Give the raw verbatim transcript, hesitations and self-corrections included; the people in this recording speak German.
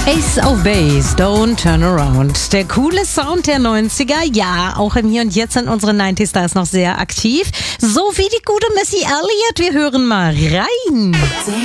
Ace of Base, Don't Turn Around. Der coole Sound der neunziger. Ja, auch im Hier und Jetzt sind unsere neunzig Stars noch sehr aktiv. So wie die gute Missy Elliott. Wir hören mal rein.